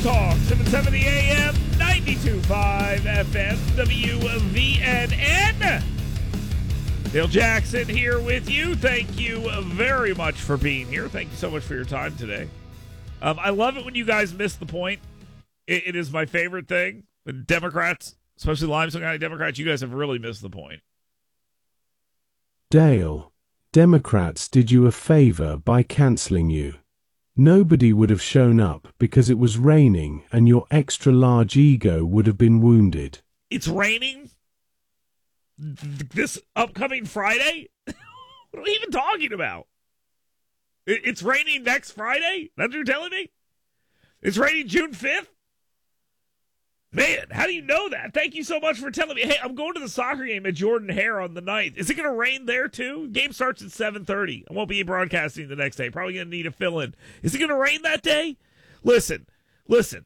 Talk, 770 AM, 92.5 FM, WVNN. Dale Jackson here with you. Thank you very much for being here. Thank you so much for your time today. I love it when you guys miss the point. It is my favorite thing. The Democrats, especially Limestone County Democrats, you guys have really missed the point. Dale, Democrats did you a favor by canceling you. Nobody would have shown up because it was raining and your extra-large ego would have been wounded. It's raining this upcoming Friday? What are we even talking about? It's raining next Friday? That's what you're telling me? It's raining June 5th? Man, how do you know that? Thank you so much for telling me. Hey, I'm going to the soccer game at Jordan Hare on the 9th. Is it going to rain there too? Game starts at 7:30. I won't be broadcasting the next day. Probably going to need a fill-in. Is it going to rain that day? Listen. Because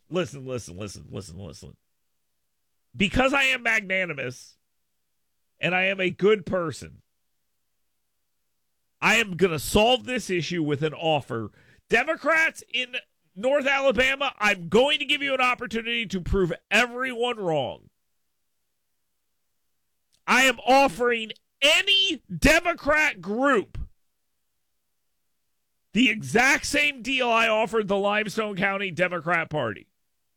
I am magnanimous and I am a good person, I am going to solve this issue with an offer. Democrats in North Alabama, I'm going to give you an opportunity to prove everyone wrong. I am offering any Democrat group the exact same deal I offered the Limestone County Democrat Party.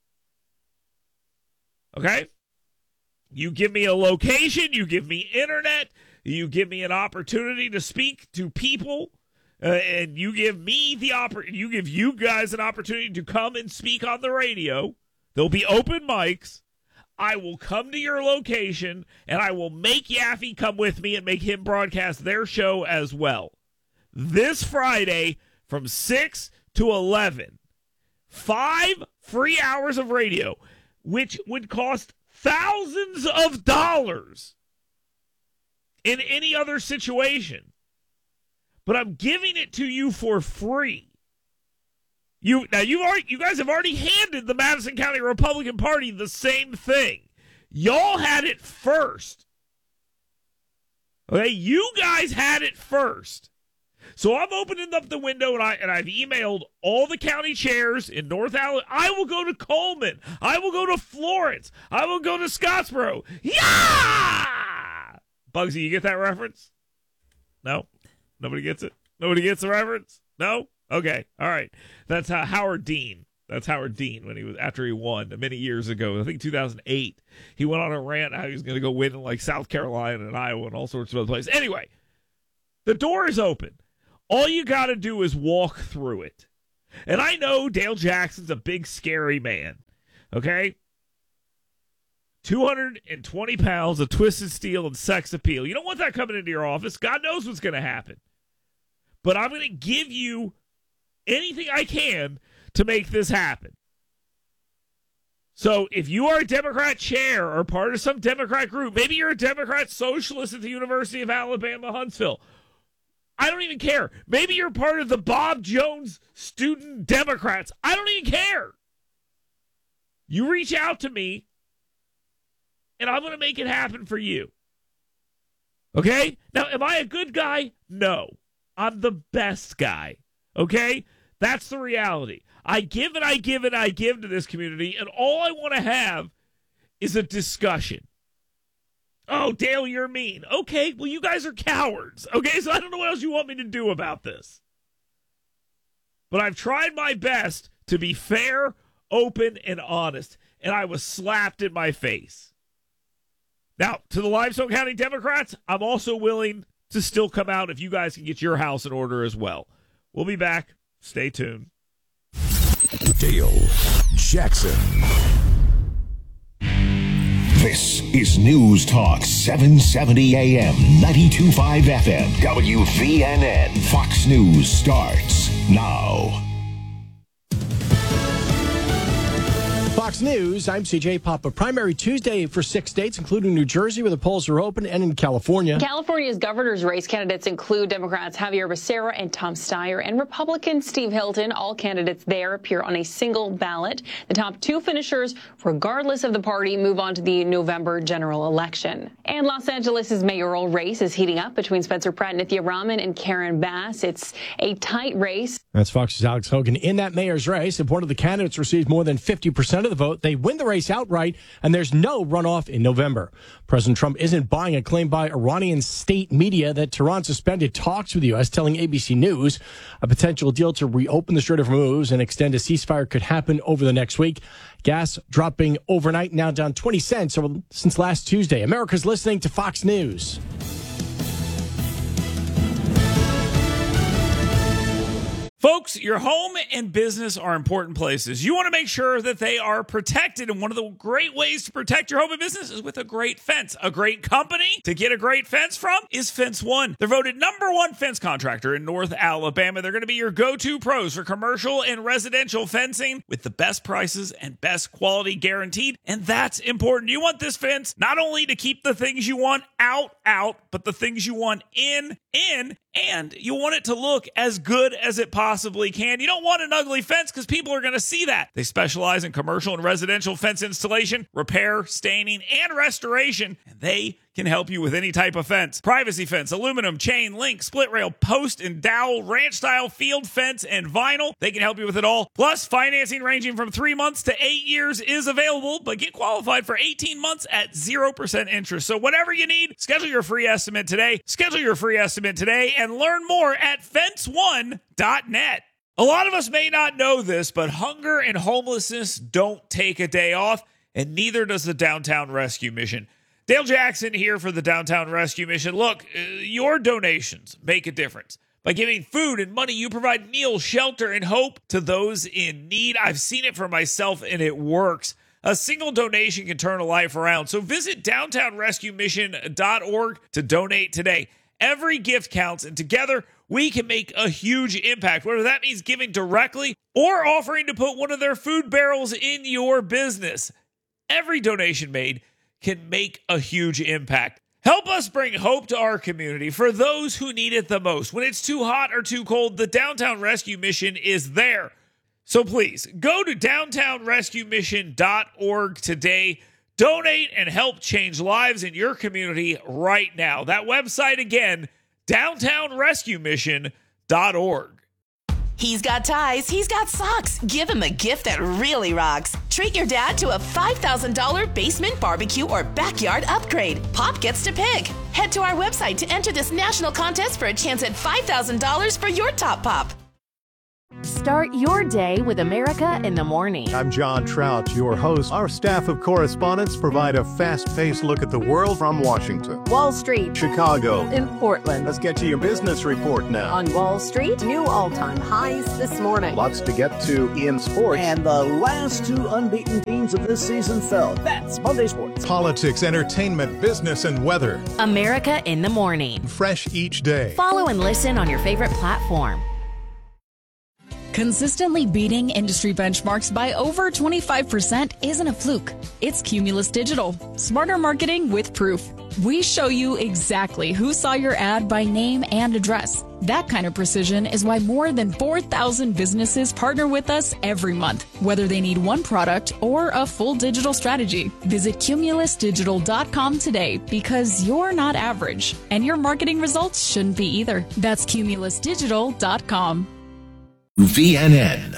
Okay? You give me a location, you give me internet, you give me an opportunity to speak to people. And you give me you give you guys an opportunity to come and speak on the radio. There'll be open mics. I will come to your location, and I will make Yaffe come with me and make him broadcast their show as well. This Friday from 6 to 11. 5 free hours of radio, which would cost thousands of dollars in any other situation. But I'm giving it to you for free. You guys have already handed the Madison County Republican Party the same thing. Y'all had it first. Okay, you guys had it first. So I'm opening up the window and I've emailed all the county chairs in North Alabama. I will go to Coleman. I will go to Florence. I will go to Scottsboro. Yeah! Bugsy, you get that reference? No? Nobody gets it? Nobody gets the reference? No? Okay. All right. That's Howard Dean. That's Howard Dean after he won many years ago. I think 2008. He went on a rant how he was going to go win in like South Carolina and Iowa and all sorts of other places. Anyway, the door is open. All you got to do is walk through it. And I know Dale Jackson's a big, scary man. Okay? 220 pounds of twisted steel and sex appeal. You don't want that coming into your office. God knows what's going to happen. But I'm going to give you anything I can to make this happen. So if you are a Democrat chair or part of some Democrat group, maybe you're a Democrat socialist at the University of Alabama, Huntsville. I don't even care. Maybe you're part of the Bob Jones Student Democrats. I don't even care. You reach out to me, and I'm going to make it happen for you. Okay? Now, am I a good guy? No. I'm the best guy. Okay? That's the reality. I give and I give and I give to this community, and all I want to have is a discussion. Oh, Dale, you're mean. Okay, well, you guys are cowards. Okay, so I don't know what else you want me to do about this. But I've tried my best to be fair, open, and honest, and I was slapped in my face. Now, to the Limestone County Democrats, I'm also willing to still come out if you guys can get your house in order as well. We'll be back. Stay tuned. Dale Jackson. This is News Talk 770 AM, 92.5 FM, WVNN. Fox News starts now. Fox News, I'm CJ Papa. Primary Tuesday for 6 states, including New Jersey, where the polls are open, and in California. California's governor's race candidates include Democrats Javier Becerra and Tom Steyer and Republican Steve Hilton. All candidates there appear on a single ballot. The top two finishers, regardless of the party, move on to the November general election. And Los Angeles' mayoral race is heating up between Spencer Pratt, Nithya Raman, and Karen Bass. It's a tight race. That's Fox's Alex Hogan. In that mayor's race, if one of the candidates receives more than 50% of the vote, they win the race outright, and there's no runoff in November. President Trump isn't buying a claim by Iranian state media that Tehran suspended talks with the U.S., telling ABC News a potential deal to reopen the Strait of Hormuz and extend a ceasefire could happen over the next week. Gas dropping overnight, now down 20 cents since last Tuesday. America's listening to Fox News. Folks, your home and business are important places. You want to make sure that they are protected, and one of the great ways to protect your home and business is with a great fence. A great company to get a great fence from is Fence One. They're voted #1 fence contractor in North Alabama. They're going to be your go-to pros for commercial and residential fencing with the best prices and best quality guaranteed, and that's important. You want this fence not only to keep the things you want out, but the things you want in, and you want it to look as good as it possibly can. You don't want an ugly fence because people are going to see that. They specialize in commercial and residential fence installation, repair, staining, and restoration, and they can help you with any type of fence. Privacy fence, aluminum, chain, link, split rail, post and dowel, ranch style, field fence, and vinyl. They can help you with it all. Plus, financing ranging from 3 months to 8 years is available, but get qualified for 18 months at 0% interest. So whatever you need, schedule your free estimate today. Schedule your free estimate today and learn more at fence1.net. A lot of us may not know this, but hunger and homelessness don't take a day off, and neither does the Downtown Rescue Mission. Dale Jackson here for the Downtown Rescue Mission. Look, your donations make a difference. By giving food and money, you provide meals, shelter, and hope to those in need. I've seen it for myself, and it works. A single donation can turn a life around. So visit downtownrescuemission.org to donate today. Every gift counts, and together we can make a huge impact, whether that means giving directly or offering to put one of their food barrels in your business. Every donation made can make a huge impact. Help us bring hope to our community for those who need it the most. When it's too hot or too cold, the Downtown Rescue Mission is there. So please, go to downtownrescuemission.org today. Donate and help change lives in your community right now. That website again, downtownrescuemission.org. He's got ties, he's got socks. Give him a gift that really rocks. Treat your dad to a $5,000 basement barbecue or backyard upgrade. Pop gets to pick. Head to our website to enter this national contest for a chance at $5,000 for your top pop. Start your day with America in the Morning. I'm John Trout, your host. Our staff of correspondents provide a fast-paced look at the world from Washington, Wall Street, Chicago, and Portland. Let's get to your business report now. On Wall Street, new all-time highs this morning. Lots to get to in sports. And the last two unbeaten teams of this season fell. That's Monday Sports. Politics, entertainment, business, and weather. America in the Morning. Fresh each day. Follow and listen on your favorite platform. Consistently beating industry benchmarks by over 25% isn't a fluke. It's Cumulus Digital. Smarter marketing with proof. We show you exactly who saw your ad by name and address. That kind of precision is why more than 4,000 businesses partner with us every month, whether they need one product or a full digital strategy. Visit cumulusdigital.com today because you're not average, and your marketing results shouldn't be either. That's cumulusdigital.com. VNN.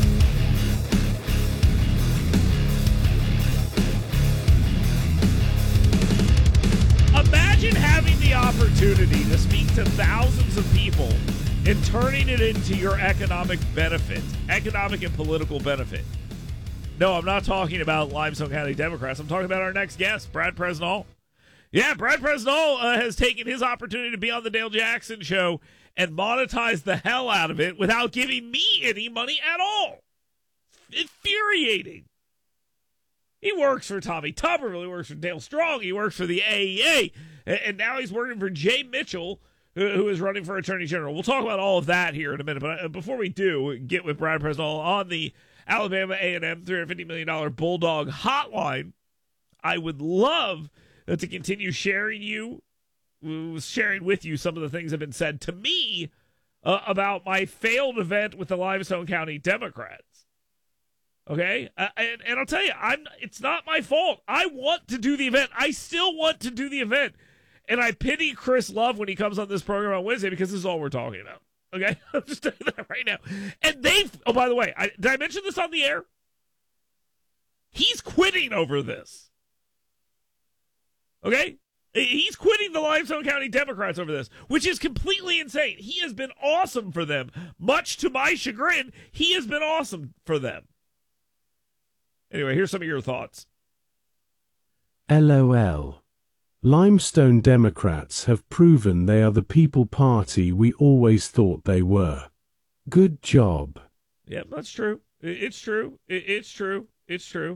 Imagine having the opportunity to speak to thousands of people and turning it into your economic benefit, economic and political benefit. No, I'm not talking about Limestone County Democrats. I'm talking about our next guest, Brad Presnall. Yeah, Brad Presnall has taken his opportunity to be on the Dale Jackson Show and monetize the hell out of it without giving me any money at all. Infuriating. He works for Tommy Tuberville. He works for Dale Strong. He works for the AEA. And now he's working for Jay Mitchell, who is running for Attorney General. We'll talk about all of that here in a minute. But before we do, get with Brad Presnell on the Alabama A&M $350 million Bulldog Hotline. I would love to continue sharing with you some of the things that have been said to me about my failed event with the Limestone County Democrats. Okay? And I'll tell you, it's not my fault. I want to do the event. I still want to do the event. And I pity Chris Love when he comes on this program on Wednesday because this is all we're talking about. Okay? I'm just telling you that right now. And oh, by the way, did I mention this on the air? He's quitting over this. Okay? He's quitting the Limestone County Democrats over this, which is completely insane. He has been awesome for them. Much to my chagrin, he has been awesome for them. Anyway, here's some of your thoughts. LOL. Limestone Democrats have proven they are the people party we always thought they were. Good job. Yeah, that's true. It's true. It's true. It's true.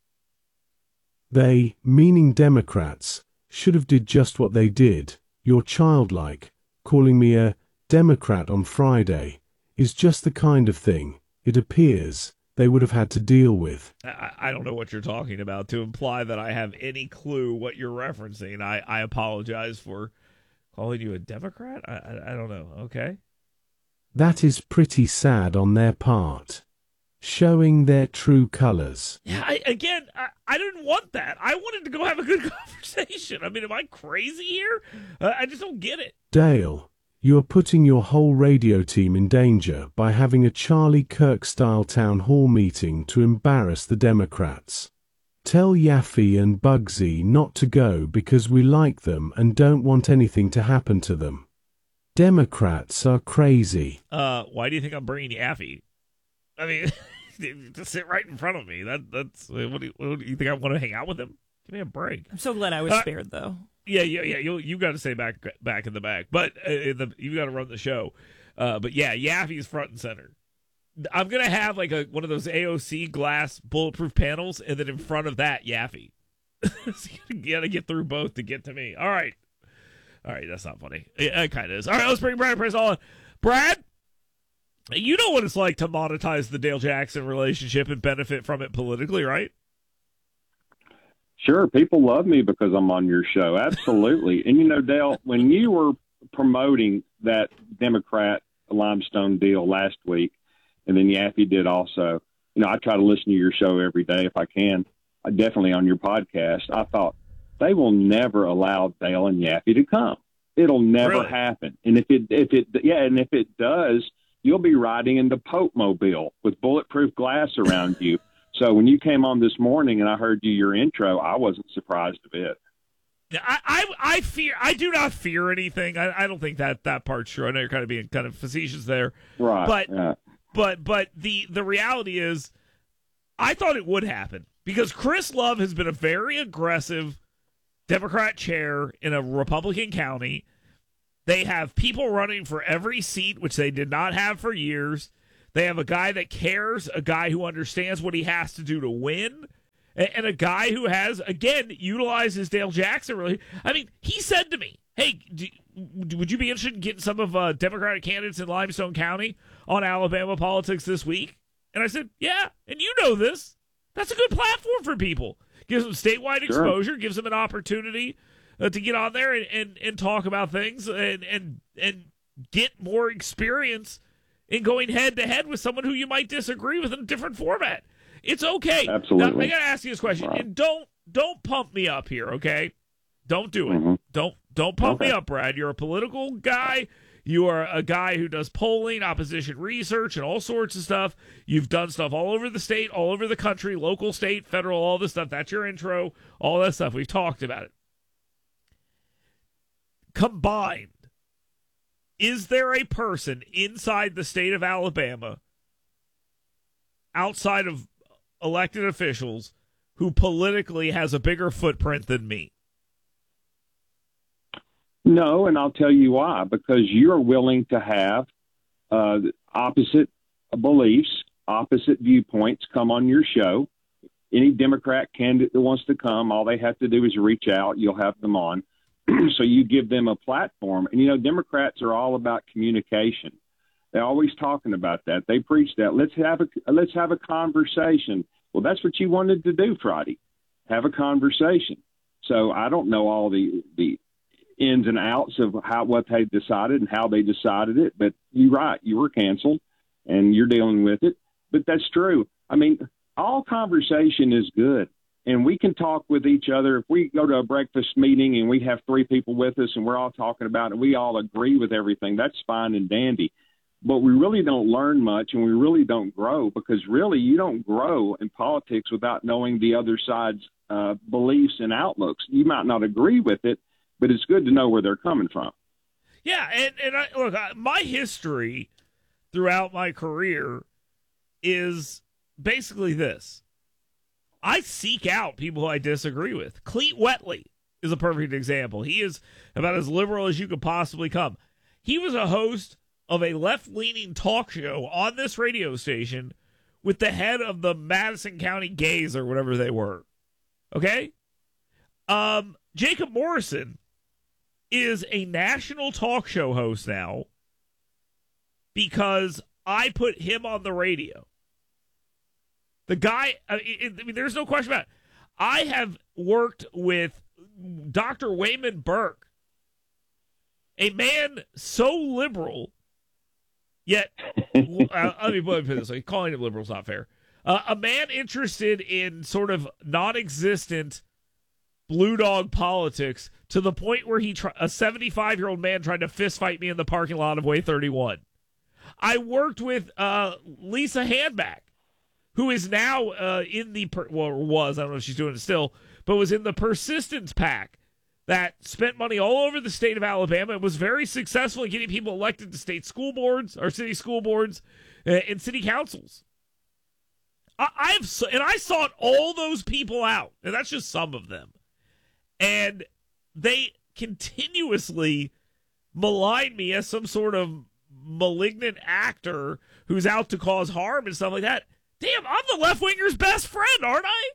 They, meaning Democrats, should have did just what they did. You're childlike. Calling me a Democrat on Friday is just the kind of thing, it appears, they would have had to deal with. I don't know what you're talking about. To imply that I have any clue what you're referencing, I apologize for calling you a Democrat. I don't know. Okay. That is pretty sad on their part. Showing their true colors. Yeah, I didn't want that. I wanted to go have a good conversation. I mean, am I crazy here? I just don't get it. Dale, you are putting your whole radio team in danger by having a Charlie Kirk-style town hall meeting to embarrass the Democrats. Tell Yaffe and Bugsy not to go because we like them and don't want anything to happen to them. Democrats are crazy. Why do you think I'm bringing Yaffe? I mean, just sit right in front of me. That's what do you think I want to hang out with him? Give me a break. I'm so glad I was spared, though. Yeah. You got to stay back in the back, but you got to run the show. But yeah, Yaffe's front and center. I'm gonna have like one of those AOC glass bulletproof panels, and then in front of that, Yaffe. So you got to get through both to get to me. All right, that's not funny. It kind of is. All right, let's bring Brad Presnell on. Brad, you know what it's like to monetize the Dale Jackson relationship and benefit from it politically, right? Sure. People love me because I'm on your show. Absolutely. And, Dale, when you were promoting that Democrat Limestone deal last week, and then Yaffe did also, I try to listen to your show every day if I can, definitely on your podcast. I thought they will never allow Dale and Yaffe to come. It'll never happen. And if it does, you'll be riding in the Pope Mobile with bulletproof glass around you. So when you came on this morning and I heard your intro, I wasn't surprised a bit. I do not fear anything. I don't think that part's true. I know you're kind of being kind of facetious there. Right. But the reality is I thought it would happen because Chris Love has been a very aggressive Democrat chair in a Republican county. They have people running for every seat, which they did not have for years. They have a guy that cares, a guy who understands what he has to do to win, and a guy who has, again, utilized his Dale Jackson. Really, I mean, he said to me, hey, would you be interested in getting some of Democratic candidates in Limestone County on Alabama politics this week? And I said, yeah, and you know this. That's a good platform for people. Gives them statewide exposure, gives them an opportunity to get on there and talk about things and get more experience in going head-to-head with someone who you might disagree with in a different format. It's okay. Absolutely. Now, I got to ask you this question, and don't pump me up here, okay? Don't do it. Mm-hmm. Don't pump me up, Brad. You're a political guy. You are a guy who does polling, opposition research, and all sorts of stuff. You've done stuff all over the state, all over the country, local, state, federal, all this stuff. That's your intro, all that stuff. We've talked about it. Combined, is there a person inside the state of Alabama, outside of elected officials, who politically has a bigger footprint than me? No, and I'll tell you why. Because you're willing to have opposite beliefs, opposite viewpoints come on your show. Any Democrat candidate that wants to come, all they have to do is reach out. You'll have them on. So you give them a platform. And, Democrats are all about communication. They're always talking about that. They preach that. Let's have a conversation. Well, that's what you wanted to do Friday. Have a conversation. So I don't know all the ins and outs of what they decided and how they decided it, but you're right. You were canceled, and you're dealing with it. But that's true. I mean, all conversation is good, and we can talk with each other. If we go to a breakfast meeting and we have 3 people with us and we're all talking about it and we all agree with everything, that's fine and dandy. But we really don't learn much, and we really don't grow, because really you don't grow in politics without knowing the other side's beliefs and outlooks. You might not agree with it, but it's good to know where they're coming from. Yeah, and look, my history throughout my career is basically this. I seek out people who I disagree with. Cleet Wheatley is a perfect example. He is about as liberal as you could possibly come. He was a host of a left-leaning talk show on this radio station with the head of the Madison County Gays or whatever they were. Okay? Jacob Morrison is a national talk show host now because I put him on the radio. The guy, I mean, there's no question about it. I have worked with Dr. Wayman Burke, a man so liberal, yet, let me put it this way, calling him liberal is not fair. A man interested in sort of non-existent blue dog politics to the point where a 75-year-old man tried to fist fight me in the parking lot of Way 31. I worked with Lisa Handback, who is now in the, was, I don't know if she's doing it still, but was in the Persistence PAC that spent money all over the state of Alabama and was very successful in getting people elected to state school boards or city school boards and city councils. I sought all those people out, and that's just some of them. And they continuously malign me as some sort of malignant actor who's out to cause harm and stuff like that. Damn, I'm the left-winger's best friend, aren't I?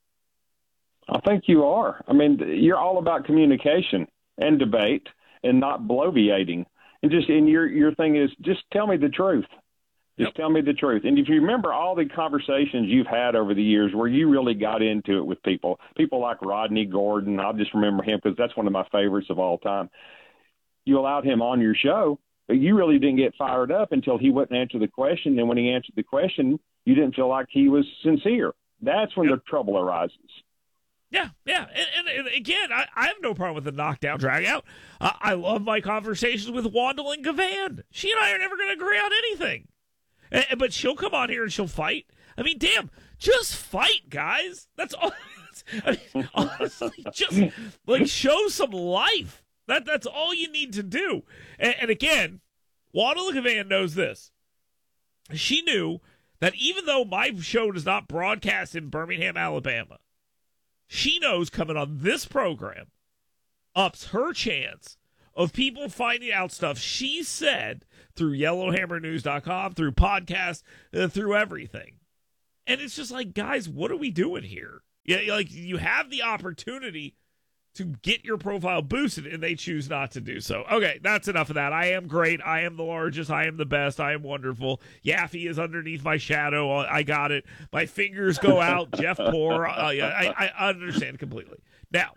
I think you are. I mean, you're all about communication and debate and not bloviating. And your thing is just tell me the truth. Just tell me the truth. And if you remember all the conversations you've had over the years where you really got into it with people like Rodney Gordon, I'll just remember him because that's one of my favorites of all time. You allowed him on your show, but you really didn't get fired up until he wouldn't answer the question. And when he answered the question, you didn't feel like he was sincere. That's when the trouble arises. Yeah. And again, I have no problem with the knockdown, drag out. I love my conversations with Wandalyn Gavan. She and I are never going to agree on anything. But she'll come on here and she'll fight. I mean, damn, just fight, guys. That's all. I mean, honestly, just like show some life. That's all you need to do. And again, Wandalyn Gavan knows this. She knew that even though my show does not broadcast in Birmingham, Alabama, she knows coming on this program ups her chance of people finding out stuff she said through YellowHammerNews.com, through podcasts, through everything. And it's just like, guys, what are we doing here? Yeah, like you have the opportunity to get your profile boosted, and they choose not to do so. Okay, that's enough of that. I am great. I am the largest. I am the best. I am wonderful. Yaffe is underneath my shadow. I got it. My fingers go out. Jeff Poor. I understand completely. Now,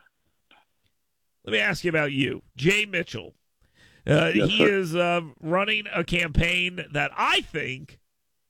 let me ask you about you. Jay Mitchell. He is running a campaign that I think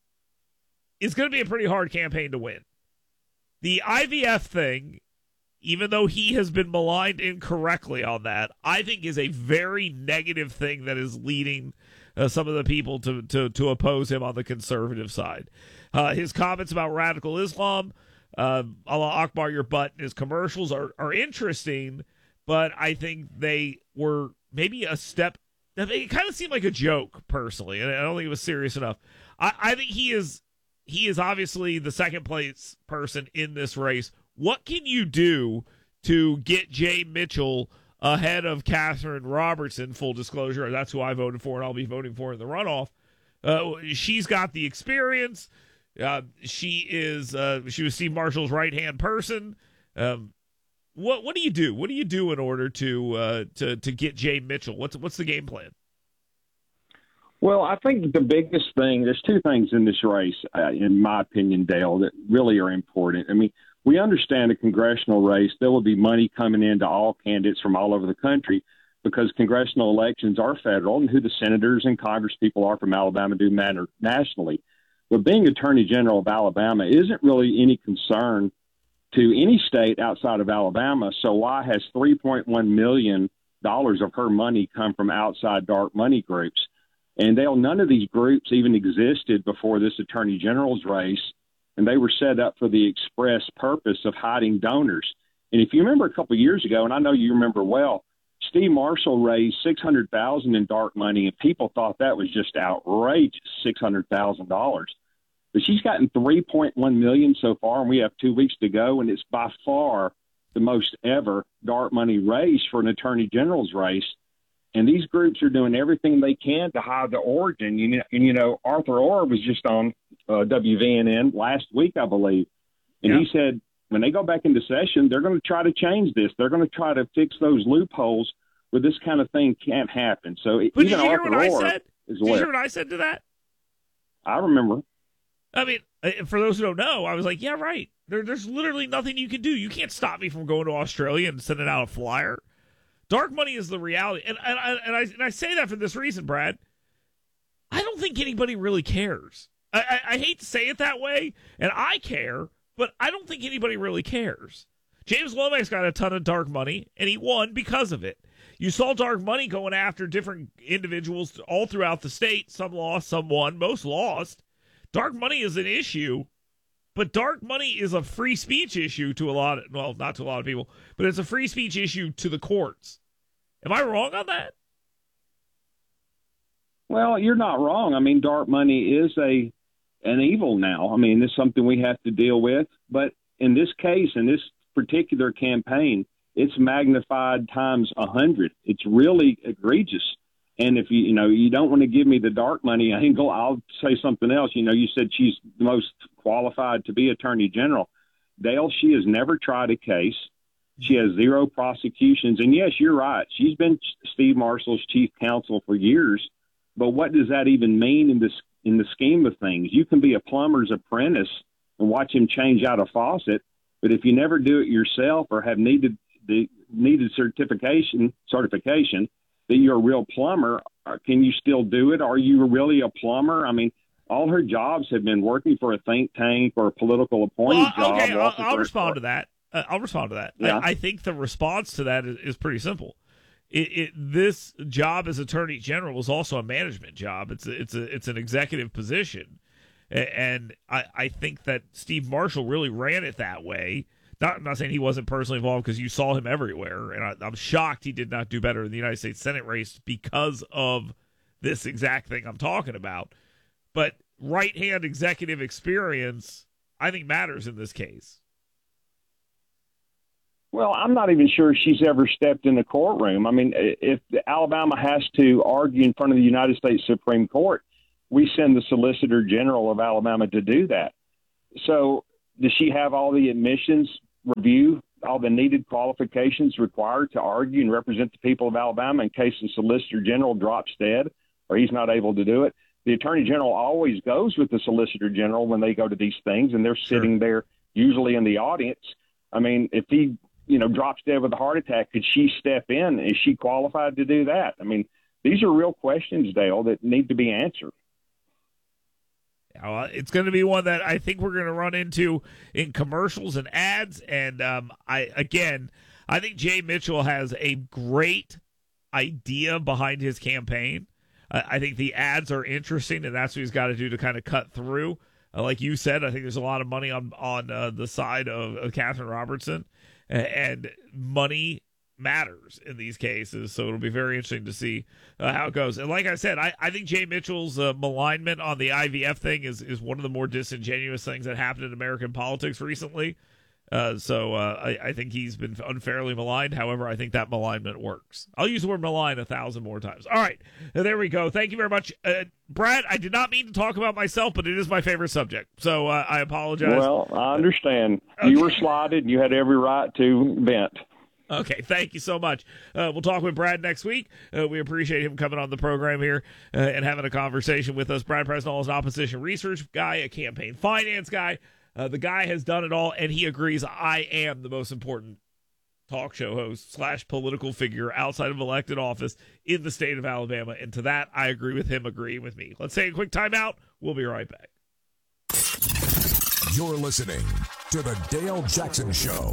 is going to be a pretty hard campaign to win. The IVF thing, even though he has been maligned incorrectly on that, I think is a very negative thing that is leading some of the people to oppose him on the conservative side. His comments about radical Islam, Allah Akbar your butt, his commercials are interesting, but I think they were maybe a step. It kind of seemed like a joke, personally, and I don't think it was serious enough. I think he is obviously the second place person in this race. What can you do to get Jay Mitchell ahead of Catherine Robertson? Full disclosure, that's who I voted for, and I'll be voting for in the runoff. She's got the experience. She was Steve Marshall's right-hand person. What do you do? What do you do in order to get Jay Mitchell? What's the game plan? Well, I think the biggest thing, there's two things in this race, in my opinion, Dale, that really are important. I mean, we understand a congressional race, there will be money coming into all candidates from all over the country because congressional elections are federal, and who the senators and congresspeople are from Alabama do matter nationally. But being Attorney General of Alabama isn't really any concern to any state outside of Alabama. So why has $3.1 million of her money come from outside dark money groups? And none of these groups even existed before this Attorney General's race, and they were set up for the express purpose of hiding donors. And if you remember a couple of years ago, and I know you remember well, Steve Marshall raised $600,000 in dark money, and people thought that was just outrageous, $600,000. But she's gotten $3.1 million so far, and we have 2 weeks to go, and it's by far the most ever dark money raised for an Attorney General's race. And these groups are doing everything they can to hide the origin. Arthur Orr was just on WVNN last week, I believe, and he said when they go back into session, they're going to try to change this. They're going to try to fix those loopholes where this kind of thing can't happen. So but even did you hear Arthur what I Orr said? is Did you hear what I said to that? I remember. I mean, for those who don't know, I was like, yeah, right. There's literally nothing you can do. You can't stop me from going to Australia and sending out a flyer. Dark money is the reality. And I say that for this reason, Brad. I don't think anybody really cares. I hate to say it that way, and I care, but I don't think anybody really cares. James Lomax got a ton of dark money, and he won because of it. You saw dark money going after different individuals all throughout the state. Some lost, some won, most lost. Dark money is an issue, but dark money is a free speech issue to not to a lot of people, but it's a free speech issue to the courts. Am I wrong on that? Well, you're not wrong. I mean, dark money is an evil now. I mean, it's something we have to deal with. But in this case, in this particular campaign, it's magnified times 100. It's really egregious. And if you don't want to give me the dark money angle, I'll say something else. You said she's the most qualified to be Attorney General. Dale, she has never tried a case. She has zero prosecutions. And yes, you're right. She's been Steve Marshall's chief counsel for years. But what does that even mean in the scheme of things? You can be a plumber's apprentice and watch him change out a faucet, but if you never do it yourself or have needed certification that you're a real plumber, can you still do it? Are you really a plumber? I mean, all her jobs have been working for a think tank or a political appointed job. Okay, I'll respond to that. Yeah. I think the response to that is pretty simple. This job as Attorney General is also a management job. It's an executive position, and I think that Steve Marshall really ran it that way. I'm not saying he wasn't personally involved because you saw him everywhere, and I'm shocked he did not do better in the United States Senate race because of this exact thing I'm talking about. But right-hand executive experience, I think, matters in this case. Well, I'm not even sure she's ever stepped in the courtroom. I mean, if Alabama has to argue in front of the United States Supreme Court, we send the Solicitor General of Alabama to do that. So does she have all the admissions review, all the needed qualifications required to argue and represent the people of Alabama in case the Solicitor General drops dead or he's not able to do it? The Attorney General always goes with the Solicitor General when they go to these things, and they're sitting there usually in the audience. I mean, if he drops dead with a heart attack, could she step in? Is she qualified to do that? I mean, these are real questions, Dale, that need to be answered. It's going to be one that I think we're going to run into in commercials and ads. And I think Jay Mitchell has a great idea behind his campaign. I think the ads are interesting, and that's what he's got to do to kind of cut through. Like you said, I think there's a lot of money on the side of Catherine Robertson, and money matters in these cases, so it'll be very interesting to see how it goes. And like I said, I think Jay Mitchell's malignment on the IVF thing is one of the more disingenuous things that happened in American politics recently. So I think he's been unfairly maligned. However, I think that malignment works. I'll use the word malign 1,000 more times. All right, there we go. Thank you very much. Brad, I did not mean to talk about myself, but it is my favorite subject, so I apologize. Well, I understand. Okay. You were slighted, and you had every right to vent. Okay, thank you so much. We'll talk with Brad next week. We appreciate him coming on the program here and having a conversation with us. Brad Presnell is an opposition research guy, a campaign finance guy. The guy has done it all, and he agrees I am the most important talk show host / political figure outside of elected office in the state of Alabama. And to that, I agree with him agreeing with me. Let's take a quick timeout. We'll be right back. You're listening to The Dale Jackson Show.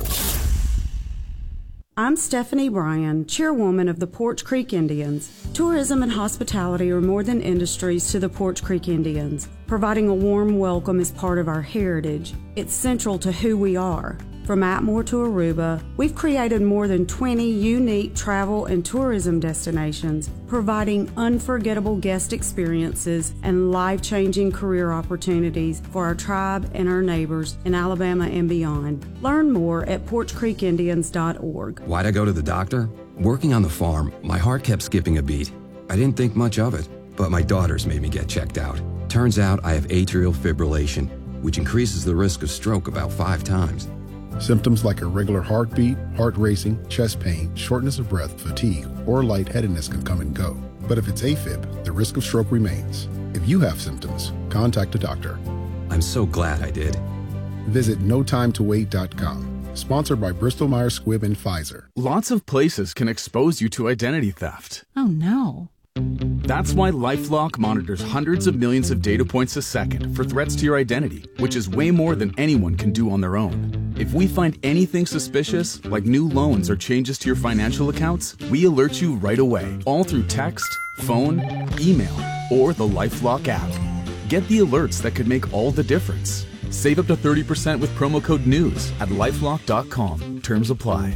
I'm Stephanie Bryan, chairwoman of the Porch Creek Indians. Tourism and hospitality are more than industries to the Porch Creek Indians. Providing a warm welcome is part of our heritage. It's central to who we are. From Atmore to Aruba, we've created more than 20 unique travel and tourism destinations, providing unforgettable guest experiences and life-changing career opportunities for our tribe and our neighbors in Alabama and beyond. Learn more at porchcreekindians.org. Why'd I go to the doctor? Working on the farm, my heart kept skipping a beat. I didn't think much of it, but my daughters made me get checked out. Turns out I have atrial fibrillation, which increases the risk of stroke about 5 times. Symptoms like irregular heartbeat, heart racing, chest pain, shortness of breath, fatigue, or lightheadedness can come and go. But if it's AFib, the risk of stroke remains. If you have symptoms, contact a doctor. I'm so glad I did. Visit notimetowait.com. Sponsored by Bristol-Myers Squibb and Pfizer. Lots of places can expose you to identity theft. Oh, no. That's why LifeLock monitors hundreds of millions of data points a second for threats to your identity, which is way more than anyone can do on their own. If we find anything suspicious, like new loans or changes to your financial accounts, we alert you right away, all through text, phone, email, or the LifeLock app. Get the alerts that could make all the difference. Save up to 30% with promo code NEWS at LifeLock.com. Terms apply.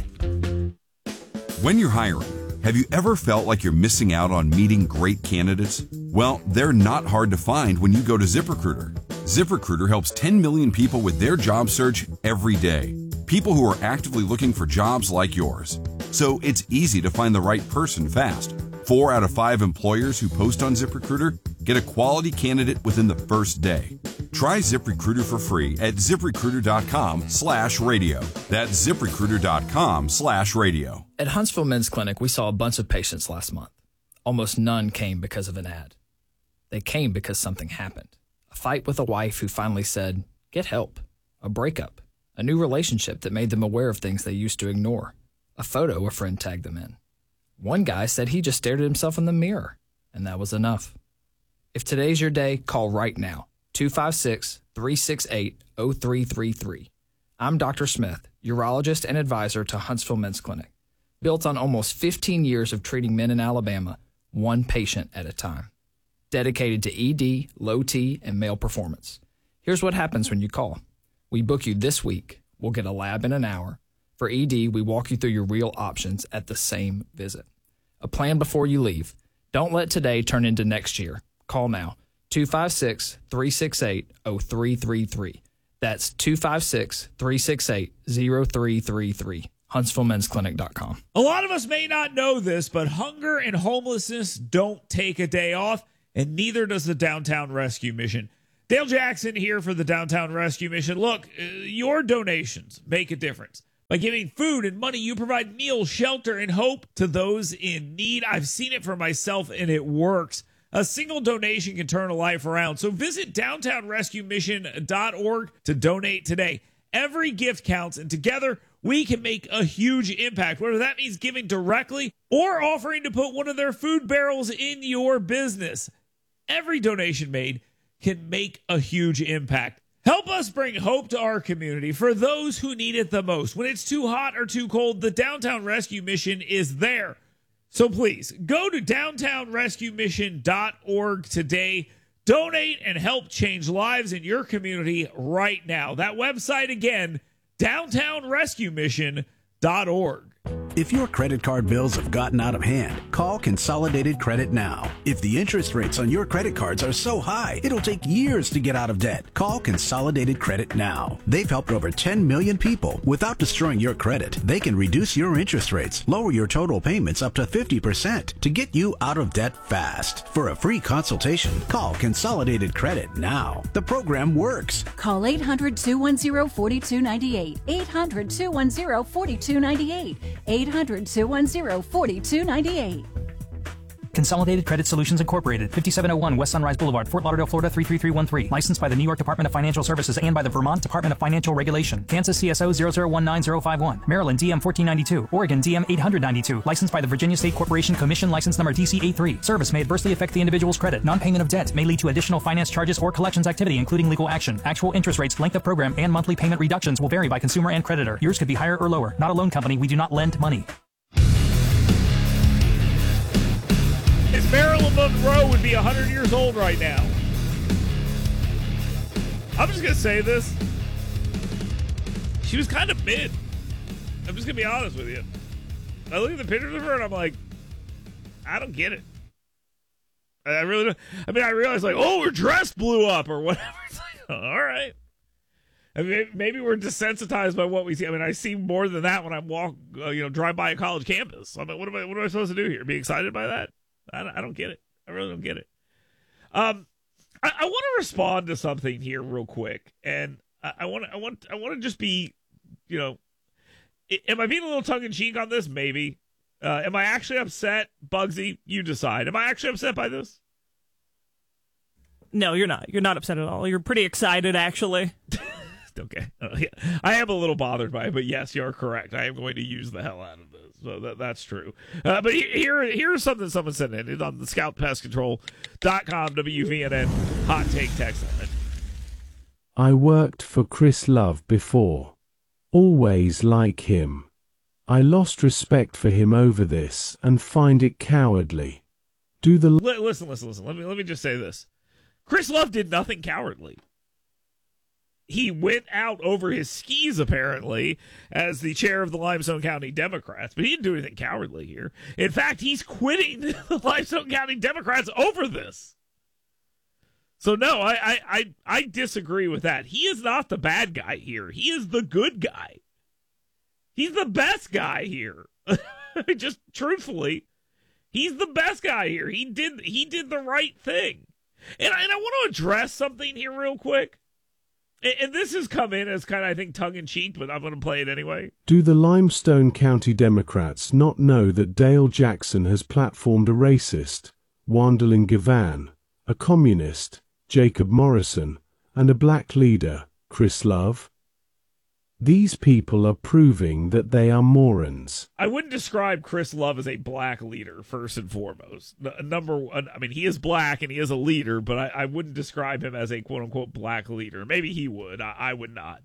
When you're hiring, have you ever felt like you're missing out on meeting great candidates? Well, they're not hard to find when you go to ZipRecruiter. ZipRecruiter helps 10 million people with their job search every day. People who are actively looking for jobs like yours. So it's easy to find the right person fast. 4 out of 5 employers who post on ZipRecruiter get a quality candidate within the first day. Try ZipRecruiter for free at ZipRecruiter.com/radio. That's ZipRecruiter.com/radio. At Huntsville Men's Clinic, we saw a bunch of patients last month. Almost none came because of an ad. They came because something happened. A fight with a wife who finally said, get help. A breakup. A new relationship that made them aware of things they used to ignore. A photo a friend tagged them in. One guy said he just stared at himself in the mirror, and that was enough. If today's your day, call right now. 256-368-0333. I'm Dr. Smith, urologist and advisor to Huntsville Men's Clinic. Built on almost 15 years of treating men in Alabama, one patient at a time. Dedicated to ED, low T, and male performance. Here's what happens when you call. We book you this week. We'll get a lab in an hour. For ED, we walk you through your real options at the same visit. A plan before you leave. Don't let today turn into next year. Call now. 256-368-0333. That's 256-368-0333. HuntsvilleMen'sClinic.com. A lot of us may not know this, but hunger and homelessness don't take a day off, and neither does the Downtown Rescue Mission. Dale Jackson here for the Downtown Rescue Mission. Look, your donations make a difference. By giving food and money, you provide meals, shelter, and hope to those in need. I've seen it for myself, and it works. A single donation can turn a life around. So visit downtownrescuemission.org to donate today. Every gift counts, and together we can make a huge impact, whether that means giving directly or offering to put one of their food barrels in your business. Every donation made can make a huge impact. Help us bring hope to our community for those who need it the most. When it's too hot or too cold, the Downtown Rescue Mission is there. So please, go to downtownrescuemission.org today. Donate and help change lives in your community right now. That website again, downtownrescuemission.org. If your credit card bills have gotten out of hand, call Consolidated Credit now. If the interest rates on your credit cards are so high, it'll take years to get out of debt. Call Consolidated Credit now. They've helped over 10 million people without destroying your credit. They can reduce your interest rates, lower your total payments up to 50% to get you out of debt fast. For a free consultation, call Consolidated Credit now. The program works. Call 800-210-4298. 800-210-4298. 800-210-4298. Consolidated Credit Solutions Incorporated, 5701 West Sunrise Boulevard, Fort Lauderdale, Florida 33313. Licensed by the New York Department of Financial Services and by the Vermont Department of Financial Regulation. Kansas CSO 0019051. Maryland DM 1492. Oregon DM 892. Licensed by the Virginia State Corporation Commission license number DC83. Service may adversely affect the individual's credit. Non-payment of debt may lead to additional finance charges or collections activity, including legal action. Actual interest rates, length of program, and monthly payment reductions will vary by consumer and creditor. Yours could be higher or lower. Not a loan company. We do not lend money. Marilyn Monroe would be 100 years old right now. I'm just going to say this. She was kind of mid. I'm just going to be honest with you. I look at the pictures of her and I'm like, I don't get it. I really don't. I mean, I realized like, oh, her dress blew up or whatever. It's like, all right. I mean, maybe we're desensitized by what we see. I mean, I see more than that when I drive by a college campus. I mean, what am I supposed to do here? Be excited by that? I don't get it. I really don't get it. I want to respond to something here real quick, and I want to just be, am I being a little tongue in cheek on this? Maybe. Am I actually upset? Bugsy, you decide. Am I actually upset by this? No, you're not. You're not upset at all. You're pretty excited, actually. Okay. Yeah. I am a little bothered by it, but yes, you're correct. I am going to use the hell out of this. So that's true. But here's something someone sent in. It's on the scoutpestcontrol.com WVNN hot take text line. I worked for Chris Love before. Always like him. I lost respect for him over this and find it cowardly. Listen. Let me just say this. Chris Love did nothing cowardly. He went out over his skis, apparently, as the chair of the Limestone County Democrats, but he didn't do anything cowardly here. In fact, he's quitting the Limestone County Democrats over this. So, no, I disagree with that. He is not the bad guy here. He is the good guy. He's the best guy here. Just truthfully, he's the best guy here. He did the right thing. And I want to address something here real quick. And this has come in as kind of, I think, tongue-in-cheek, but I'm going to play it anyway. Do the Limestone County Democrats not know that Dale Jackson has platformed a racist, Wandolin Gavan, a communist, Jacob Morrison, and a black leader, Chris Love? These people are proving that they are morons. I wouldn't describe Chris Love as a black leader, first and foremost. Number one, I mean, he is black and he is a leader, but I wouldn't describe him as a quote-unquote black leader. Maybe he would. I would not.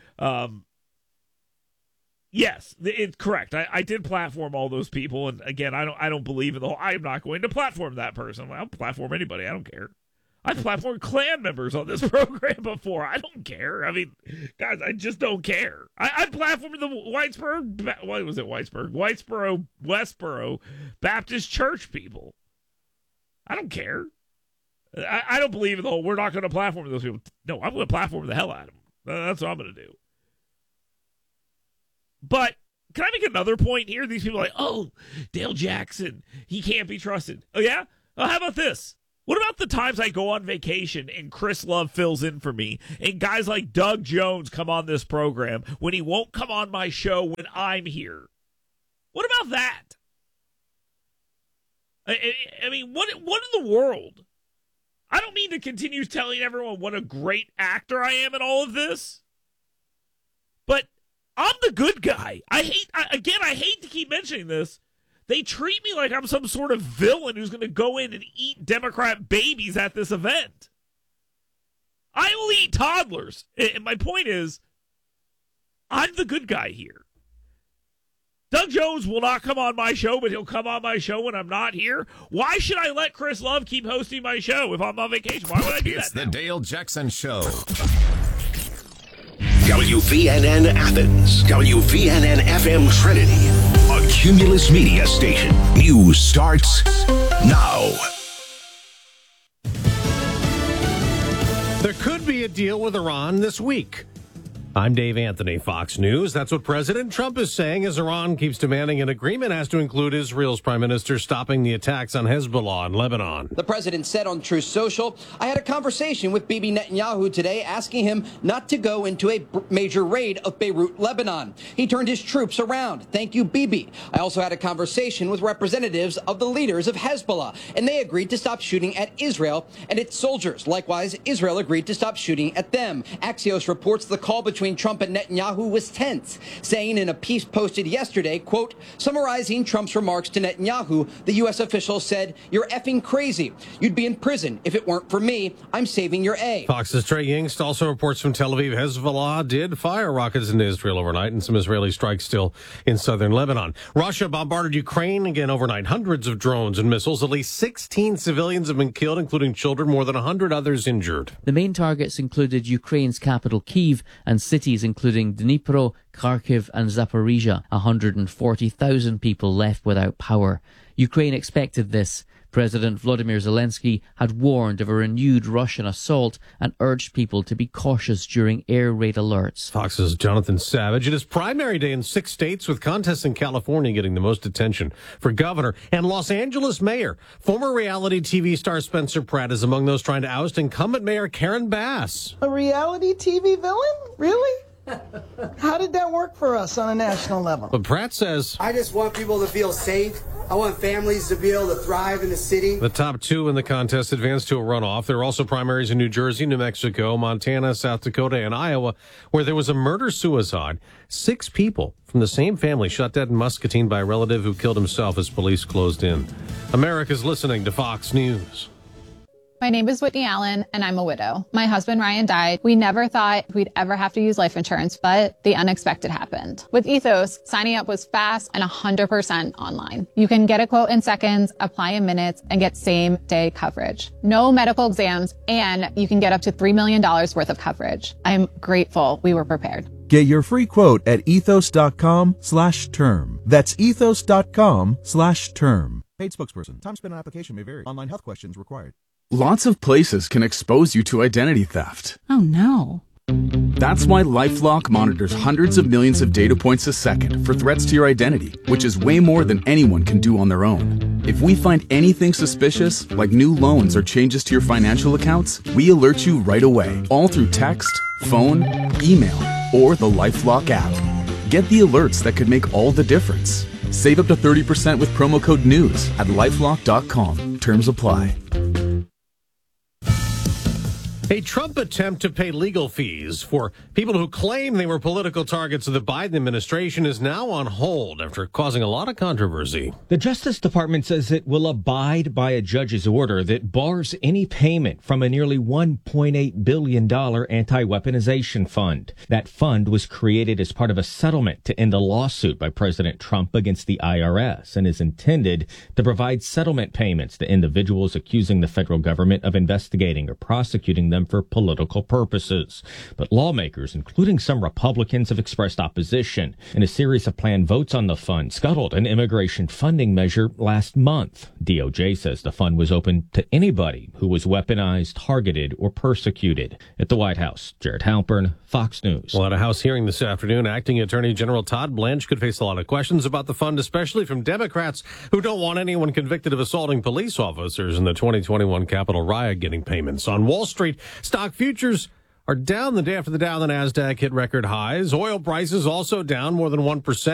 Yes, it's correct. I did platform all those people, and again, I don't believe in the whole, I'm not going to platform that person. I'll platform anybody. I don't care. I've platformed Klan members on this program before. I don't care. I mean, guys, I just don't care. I platformed the Westboro Baptist Church people. I don't care. I don't believe in the whole, we're not going to platform those people. No, I'm going to platform the hell out of them. That's what I'm going to do. But can I make another point here? These people are like, oh, Dale Jackson, he can't be trusted. Oh, yeah? Well, how about this? What about the times I go on vacation and Chris Love fills in for me and guys like Doug Jones come on this program when he won't come on my show when I'm here? What about that? I mean, what in the world? I don't mean to continue telling everyone what a great actor I am in all of this, but I'm the good guy. I hate to keep mentioning this. They treat me like I'm some sort of villain who's going to go in and eat Democrat babies at this event. I will eat toddlers. And my point is, I'm the good guy here. Doug Jones will not come on my show, but he'll come on my show when I'm not here. Why should I let Chris Love keep hosting my show if I'm on vacation? Why would I do that? It's the Dale Jackson Show. WVNN Athens, WVNN FM Trinity, a Cumulus Media station. News starts now. There could be a deal with Iran this week. I'm Dave Anthony, Fox News. That's what President Trump is saying as Iran keeps demanding an agreement has to include Israel's prime minister stopping the attacks on Hezbollah in Lebanon. The president said on Truth Social, I had a conversation with Bibi Netanyahu today asking him not to go into a major raid of Beirut, Lebanon. He turned his troops around. Thank you, Bibi. I also had a conversation with representatives of the leaders of Hezbollah, and they agreed to stop shooting at Israel and its soldiers. Likewise, Israel agreed to stop shooting at them. Axios reports the call between Trump and Netanyahu was tense, saying in a piece posted yesterday, quote, summarizing Trump's remarks to Netanyahu, the U.S. official said, you're effing crazy. You'd be in prison. If it weren't for me, I'm saving your A. Fox's Trey Yingst also reports from Tel Aviv, Hezbollah did fire rockets into Israel overnight and some Israeli strikes still in southern Lebanon. Russia bombarded Ukraine again overnight. Hundreds of drones and missiles. At least 16 civilians have been killed, including children, more than 100 others injured. The main targets included Ukraine's capital Kyiv and cities including Dnipro, Kharkiv and Zaporizhia. 140,000 people left without power. Ukraine expected this. President Volodymyr Zelensky had warned of a renewed Russian assault and urged people to be cautious during air raid alerts. Fox's Jonathan Savage. It is primary day in 6 states, with contests in California getting the most attention. For governor and Los Angeles mayor, former reality TV star Spencer Pratt is among those trying to oust incumbent Mayor Karen Bass. A reality TV villain? Really? How did that work for us on a national level? But Pratt says, I just want people to feel safe. I want families to be able to thrive in the city. The top 2 in the contest advanced to a runoff. There are also primaries in New Jersey, New Mexico, Montana, South Dakota, and Iowa, where there was a murder-suicide. 6 people from the same family shot dead in Muscatine by a relative who killed himself as police closed in. America's listening to Fox News. My name is Whitney Allen, and I'm a widow. My husband, Ryan, died. We never thought we'd ever have to use life insurance, but the unexpected happened. With Ethos, signing up was fast and 100% online. You can get a quote in seconds, apply in minutes, and get same-day coverage. No medical exams, and you can get up to $3 million worth of coverage. I'm grateful we were prepared. Get your free quote at ethos.com/term. That's ethos.com/term. Paid spokesperson. Time spent on application may vary. Online health questions required. Lots of places can expose you to identity theft. Oh no. That's why LifeLock monitors hundreds of millions of data points a second for threats to your identity, which is way more than anyone can do on their own. If we find anything suspicious, like new loans or changes to your financial accounts, we alert you right away, all through text, phone, email, or the LifeLock app. Get the alerts that could make all the difference. Save up to 30% with promo code NEWS at LifeLock.com. Terms apply. A Trump attempt to pay legal fees for people who claim they were political targets of the Biden administration is now on hold after causing a lot of controversy. The Justice Department says it will abide by a judge's order that bars any payment from a nearly $1.8 billion anti-weaponization fund. That fund was created as part of a settlement to end a lawsuit by President Trump against the IRS and is intended to provide settlement payments to individuals accusing the federal government of investigating or prosecuting them for political purposes. But lawmakers, including some Republicans, have expressed opposition, and a series of planned votes on the fund scuttled an immigration funding measure last month. DOJ says the fund was open to anybody who was weaponized, targeted, or persecuted. At the White House, Jared Halpern, Fox News. Well, at a House hearing this afternoon, Acting Attorney General Todd Blanche could face a lot of questions about the fund, especially from Democrats who don't want anyone convicted of assaulting police officers in the 2021 Capitol riot getting payments. On Wall Street, stock futures are down the day after the Dow and the NASDAQ hit record highs. Oil prices also down more than 1%.